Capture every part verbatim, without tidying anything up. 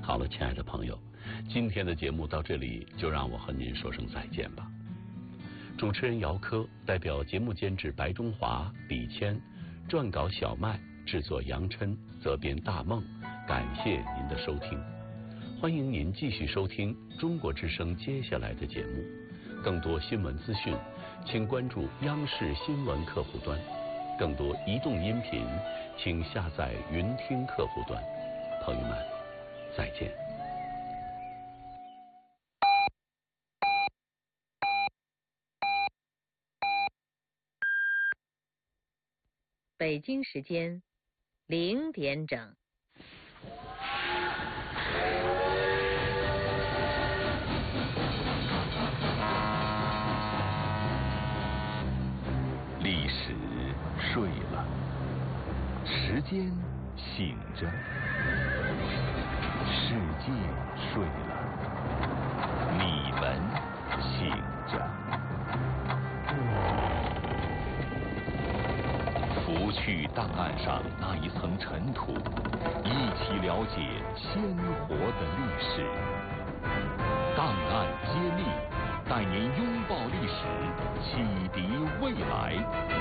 好了，亲爱的朋友，今天的节目到这里就让我和您说声再见吧。主持人姚科代表节目监制白中华、李谦，撰稿小麦，制作杨琛，责编大梦，感谢您的收听。欢迎您继续收听中国之声接下来的节目。更多新闻资讯，请关注央视新闻客户端。更多移动音频，请下载云听客户端。朋友们，再见。 北京时间零点整。 历史睡了，时间醒着，世界睡了，你们醒着。拂去档案上那一层尘土，一起了解鲜活的历史。档案揭秘，带您拥抱历史，启迪未来。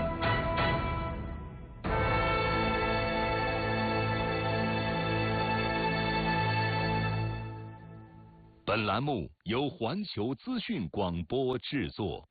本栏目由环球资讯广播制作。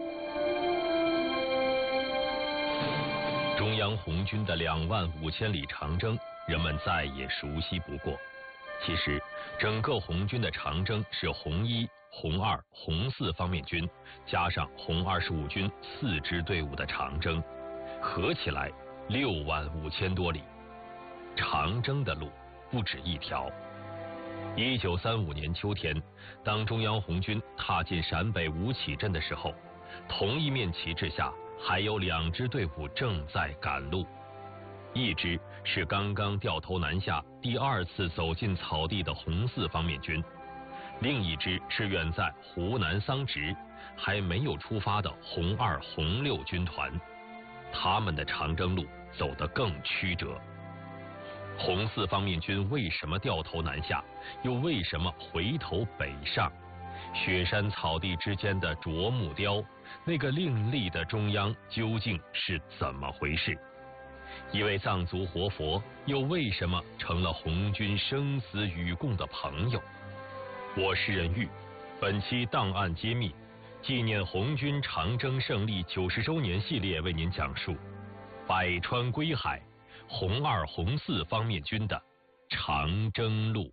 中央红军的两万五千里长征，人们再也熟悉不过。其实，整个红军的长征是红一、红二、红四方面军加上红二十五军四支队伍的长征，合起来六万五千多里。长征的路不止一条。一九三五年秋天，当中央红军踏进陕北吴起镇的时候，同一面旗帜下还有两支队伍正在赶路。一支是刚刚掉头南下第二次走进草地的红四方面军，另一支是远在湖南桑植还没有出发的红二、红六军团，他们的长征路走得更曲折。红四方面军为什么掉头南下，又为什么回头北上？雪山草地之间的啄木雕，那个另立的中央究竟是怎么回事？一位藏族活佛又为什么成了红军生死与共的朋友？我是任玉，本期档案揭秘，纪念红军长征胜利九十周年系列为您讲述百川归海，红二、红四方面军的长征路。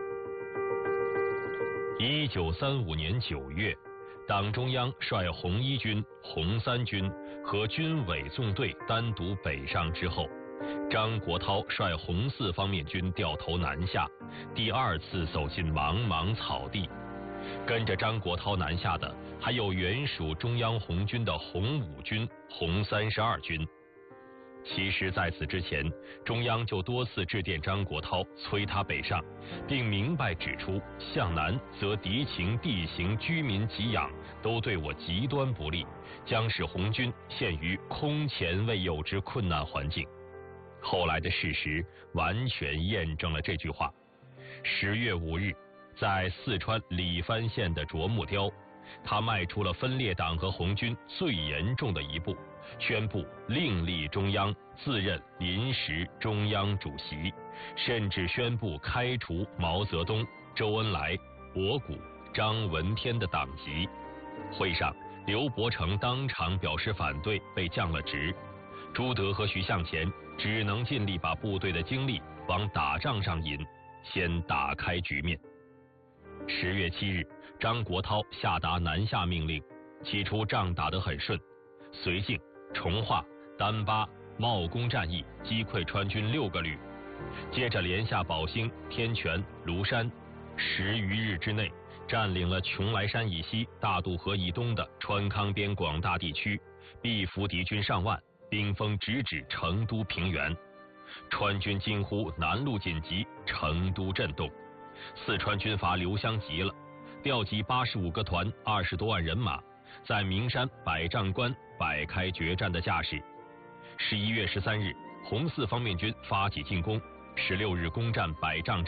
一九三五年九月，党中央率红一军、红三军和军委纵队单独北上之后，张国焘率红四方面军掉头南下，第二次走进茫茫草地。跟着张国焘南下的还有原属中央红军的红五军、红三十二军。其实在此之前，中央就多次致电张国焘催他北上，并明白指出向南则敌情、地形、居民给养都对我极端不利，将使红军陷于空前未有之困难环境。后来的事实完全验证了这句话。十月五日，在四川理番县的啄木雕，他迈出了分裂党和红军最严重的一步，宣布另立中央，自任临时中央主席，甚至宣布开除毛泽东、周恩来、博古、张闻天的党籍。会上，刘伯承当场表示反对，被降了职。朱德和徐向前只能尽力把部队的精力往打仗上引，先打开局面。十月七日，张国焘下达南下命令，起初仗打得很顺，绥靖、从化、丹巴、茂功战役击溃川军六个旅，接着连下宝兴、天泉、庐山，十余日之内占领了邛崃山以西、大渡河以东的川康边广大地区，逼俘敌军上万，兵锋直指成都平原。川军惊呼南路紧急，成都震动。四川军阀刘湘急了，调集八十五个团、二十多万人马，在名山百丈关摆开决战的架势。十一月十三日，红四方面军发起进攻，十六日攻占百丈镇，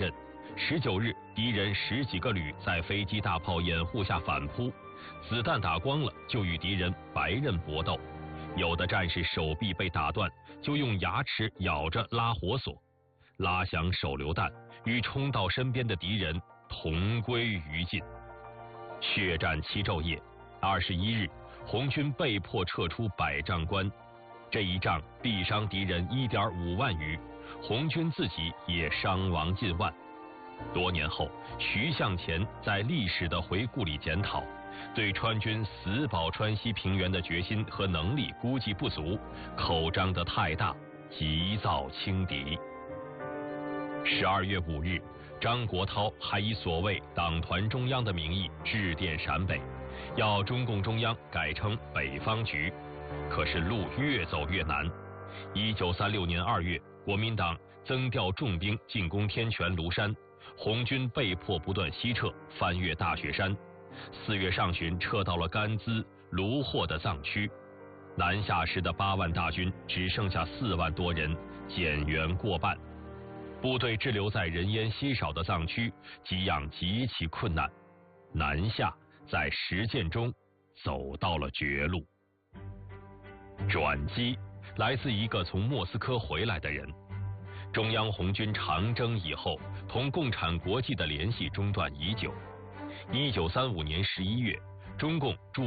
十九日，敌人十几个旅在飞机大炮掩护下反扑，子弹打光了就与敌人白刃搏斗，有的战士手臂被打断，就用牙齿咬着拉火索，拉响手榴弹，与冲到身边的敌人同归于尽。血战七昼夜，二十一日，红军被迫撤出百丈关。这一仗毙伤敌人一点五万余，红军自己也伤亡近万。多年后，徐向前在历史的回顾里检讨，对川军死保川西平原的决心和能力估计不足，口张得太大，急躁轻敌。十二月五日，张国焘还以所谓党团中央的名义致电陕北，要中共中央改称北方局。可是路越走越难。一九三六年二月，国民党增调重兵进攻天泉、庐山，红军被迫不断西撤，翻越大雪山。四月上旬，撤到了甘孜、卢霍的藏区。南下时的八万大军只剩下四万多人，减员过半。部队滞留在人烟稀少的藏区，给养极其困难。南下在实践中走到了绝路。转机来自一个从莫斯科回来的人。中央红军长征以后，同共产国际的联系中断已久。一九三五年十一月，中共驻